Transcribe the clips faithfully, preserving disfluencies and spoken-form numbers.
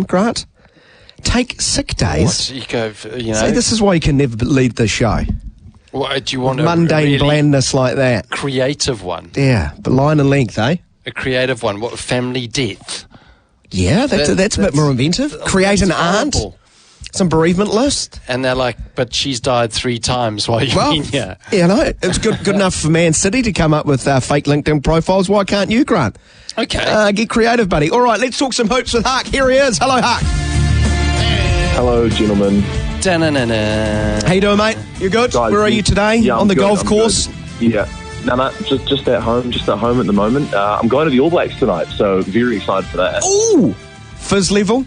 time, Grant. Take sick days. What? You go, for, you know. See, this is why you can never lead the show. What, do you want With a mundane really blandness like that? creative one? Yeah, but line and length, eh? A creative one. What, family death? Yeah, that's, That- that's a bit that's- more inventive. Create that's an aunt, horrible. some bereavement list. And they're like, but she's died three times while you've Well, been here. yeah, no, it's good good enough for Man City to come up with uh, fake LinkedIn profiles. Why can't you, Grant? Okay. Uh, get creative, buddy. All right, let's talk some hoops with Huck. Here he is. Hello, Huck. Hello, gentlemen. Da-na-na-na. How you doing, mate? You good? Guys, Where are you today? yeah, I'm On the good, golf I'm course? good. Yeah. No, no, just just at home, just at home at the moment. Uh, I'm going to the All Blacks tonight, so very excited for that. Ooh, fizz level.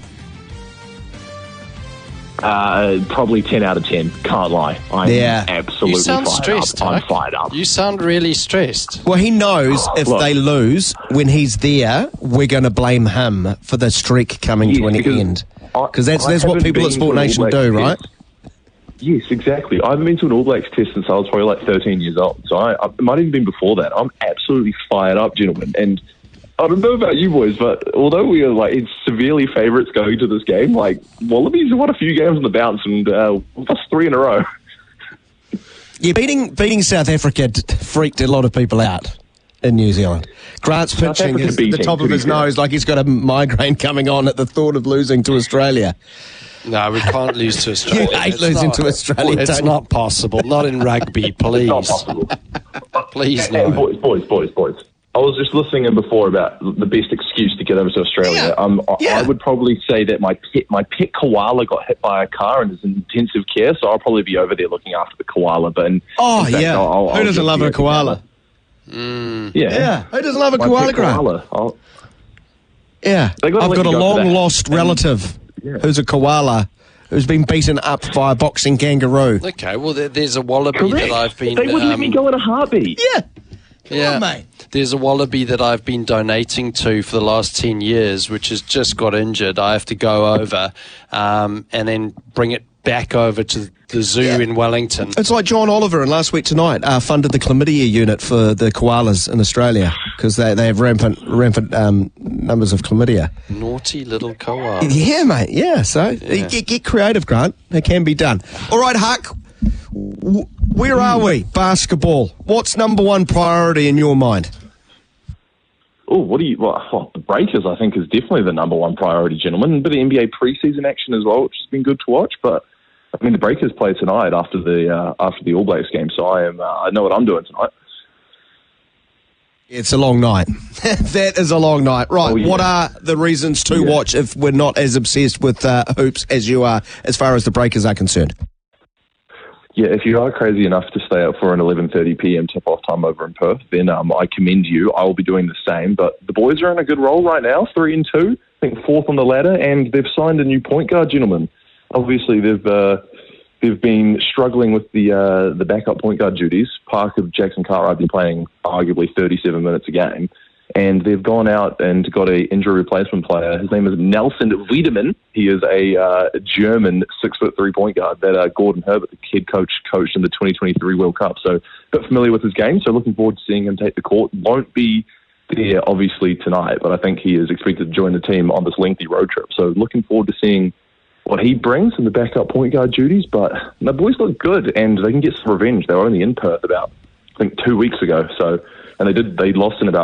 Uh, probably ten out of ten. Can't lie. I'm Yeah. absolutely You sound fired stressed, up. I'm Huck. fired up. You sound really stressed. Well, he knows if Look. they lose when he's there, we're going to blame him for the streak coming Yes, to an because end. I- Because that's I that's what haven't people at been Sport to an All Nation Blacks do, right? test. Yes, exactly. I haven't been to an All Blacks test since I was probably like thirteen years old. So I, I it might even been before that. I'm absolutely fired up, gentlemen. And I don't know about you boys, but although we are like severely favourites going to this game, like Wallabies have won a few games on the bounce and uh, we've lost three in a row. Yeah, beating beating South Africa d- freaked a lot of people out in New Zealand. Grant's South pitching Africa his, the beating, top to of be his fair. nose like he's got a migraine coming on at the thought of losing to Australia. No, we can't lose to Australia. You hate It's losing not- to Australia, It's don't you? not possible. Not in rugby, please. Not possible. Please, And no. boys, boys, boys, boys. I was just listening in before about the best excuse to get over to Australia. Yeah. Um, I, Yeah. I would probably say that my pet, my pet koala got hit by a car and is in intensive care, so I'll probably be over there looking after the koala. But in, Oh, in fact, yeah. I'll, I'll, Who I'll doesn't just love be a over koala? there. Yeah, Yeah. Who doesn't love a My koala, pet Grant? koala. I'll- Yeah. They gotta I've let got a you go for that. long-lost And- relative Yeah. who's a koala who's been beaten up by a boxing kangaroo. Okay, well, there, there's a wallaby Correct. that I've been... They wouldn't let um, me go in a heartbeat. Yeah. Come yeah, on, mate. There's a wallaby that I've been donating to for the last ten years, which has just got injured. I have to go over um, and then bring it back over to the zoo Yeah. in Wellington. It's like John Oliver, and last week tonight uh, funded the chlamydia unit for the koalas in Australia because they, they have rampant rampant um, numbers of chlamydia. Naughty little koala. Yeah, mate. Yeah. So Get, get creative, Grant. It can be done. All right, Huck. w- Where are we? Basketball. What's number one priority in your mind? Oh, what do you? Well, well, the Breakers, I think, is definitely the number one priority, gentlemen. A bit of N B A preseason action as well, which has been good to watch. But I mean, the Breakers play tonight after the uh, after the All Blacks game, so I am. Uh, I know what I'm doing tonight. It's a long night. That is a long night. Right. Oh, yeah. What are the reasons to Yeah. watch if we're not as obsessed with uh, hoops as you are, as far as the Breakers are concerned? Yeah, if you are crazy enough to stay up for an eleven thirty p.m. tip-off time over in Perth, then um, I commend you. I will be doing the same. But the boys are in a good roll right now, three and two. I think fourth on the ladder, and they've signed a new point guard, gentlemen. Obviously, they've uh, they've been struggling with the uh, the backup point guard duties. Parker Jackson Cartwright been playing arguably thirty-seven minutes a game, and they've gone out and got a injury replacement player. His name is Nelson Wiedemann. He is a uh, German six foot three point guard that uh, Gordon Herbert, the head coach, coached in the twenty twenty-three World Cup. So a bit familiar with his game. So looking forward to seeing him take the court. Won't be there obviously tonight, but I think he is expected to join the team on this lengthy road trip. So looking forward to seeing what he brings in the backup point guard duties. But the boys look good, and they can get some revenge. They were only in Perth about I think two weeks ago. So and they did they lost in about